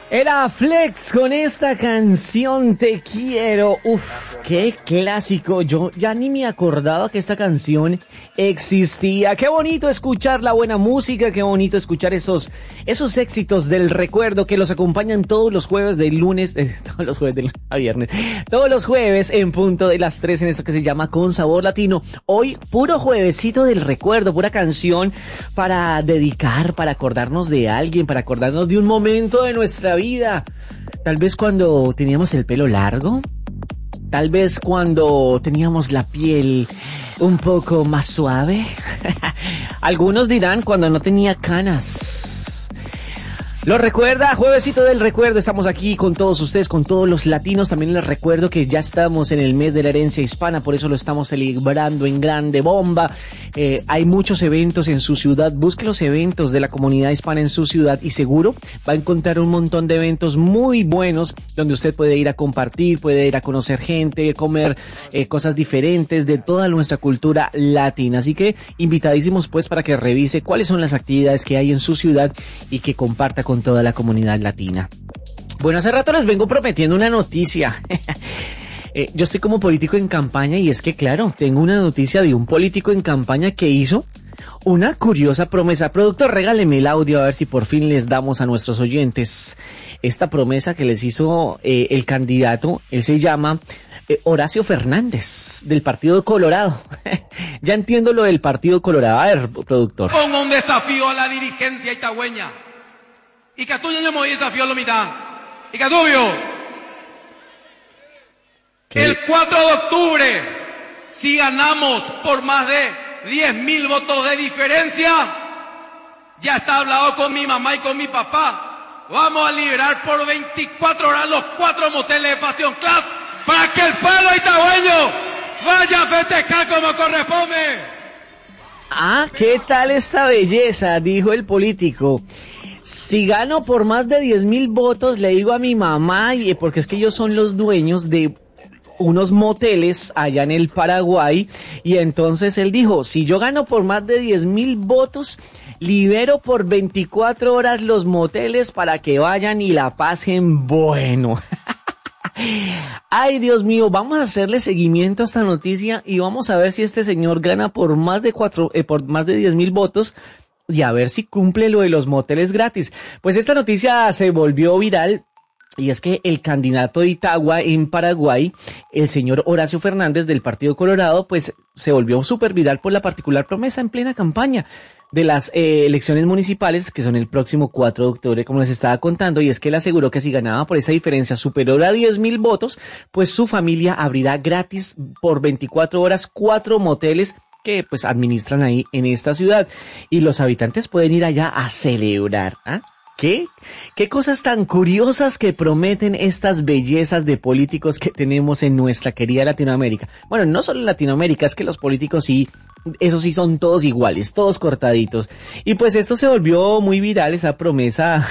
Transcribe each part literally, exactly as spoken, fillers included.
Era Flex con esta canción Te Quiero. Uf, qué clásico. Yo ya ni me acordaba que esta canción existía. Qué bonito escuchar la buena música, qué bonito escuchar esos esos éxitos del recuerdo que los acompañan todos los jueves del lunes, eh, todos los jueves del a viernes, todos los jueves en punto de las tres en esto que se llama Con Sabor Latino. Hoy puro juevesito del recuerdo, pura canción para dedicar, para acordarnos de alguien, para acordarnos de un momento de nuestra vida. Tal vez cuando teníamos el pelo largo, tal vez cuando teníamos la piel un poco más suave. Algunos dirán cuando no tenía canas. ¿Lo recuerda? Juevesito del recuerdo, estamos aquí con todos ustedes, con todos los latinos. También les recuerdo que ya estamos en el mes de la herencia hispana, por eso lo estamos celebrando en grande bomba. Eh, hay muchos eventos en su ciudad, busque los eventos de la comunidad hispana en su ciudad y seguro va a encontrar un montón de eventos muy buenos donde usted puede ir a compartir, puede ir a conocer gente, comer eh, cosas diferentes de toda nuestra cultura latina. Así que invitadísimos pues para que revise cuáles son las actividades que hay en su ciudad y que comparta con toda la comunidad latina. Bueno, hace rato les vengo prometiendo una noticia. eh, yo estoy como político en campaña y es que claro, tengo una noticia de un político en campaña que hizo una curiosa promesa. Productor, regáleme el audio a ver si por fin les damos a nuestros oyentes esta promesa que les hizo eh, el candidato. Él se llama eh, Horacio Fernández del Partido Colorado. Ya entiendo lo del Partido Colorado. A ver, productor. Pongo un desafío a la dirigencia itagüeña. Y que tú ya me desafío a la mitad. Y que tú vio. El cuatro de octubre, si ganamos por más de diez mil votos de diferencia, ya está hablado con mi mamá y con mi papá. Vamos a liberar por veinticuatro horas los cuatro moteles de Pasión Class para que el pueblo itagüeño vaya a festejar como corresponde. Ah, ¿qué tal esta belleza? Dijo el político. Si gano por más de diez mil votos, le digo a mi mamá, y porque es que ellos son los dueños de unos moteles allá en el Paraguay, y entonces él dijo, si yo gano por más de diez mil votos, libero por veinticuatro horas los moteles para que vayan y la pasen bueno. Ay, Dios mío, vamos a hacerle seguimiento a esta noticia y vamos a ver si este señor gana por más de cuatro, eh, por más de diez mil votos. Y a ver si cumple lo de los moteles gratis. Pues esta noticia se volvió viral y es que el candidato de Itagua en Paraguay, el señor Horacio Fernández del Partido Colorado, pues se volvió súper viral por la particular promesa en plena campaña de las eh, elecciones municipales que son el próximo cuatro de octubre, como les estaba contando, y es que él aseguró que si ganaba por esa diferencia superior a diez mil votos, pues su familia abrirá gratis por veinticuatro horas cuatro moteles que pues administran ahí en esta ciudad y los habitantes pueden ir allá a celebrar. ¿Ah? ¿Qué? ¿Qué cosas tan curiosas que prometen estas bellezas de políticos que tenemos en nuestra querida Latinoamérica? Bueno, no solo en Latinoamérica, es que los políticos sí, esos sí son todos iguales, todos cortaditos. Y pues esto se volvió muy viral, esa promesa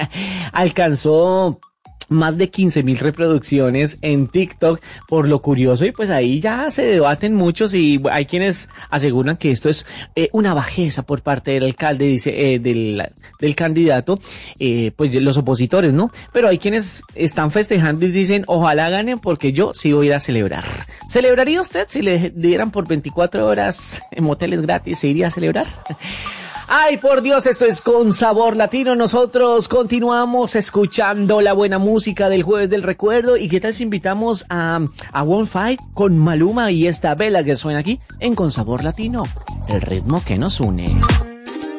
alcanzó más de quince mil reproducciones en TikTok por lo curioso y pues ahí ya se debaten muchos y hay quienes aseguran que esto es eh, una bajeza por parte del alcalde, dice, eh, del, del candidato, eh, pues los opositores, ¿no? Pero hay quienes están festejando y dicen, ojalá ganen porque yo sí voy a ir a celebrar. ¿Celebraría usted si le dieran por veinticuatro horas en moteles gratis? ¿Se iría a celebrar? Ay, por Dios, esto es Con Sabor Latino. Nosotros continuamos escuchando la buena música del Jueves del Recuerdo. ¿Y qué tal si invitamos a, a One Five con Maluma y esta vela que suena aquí en Con Sabor Latino? El ritmo que nos une.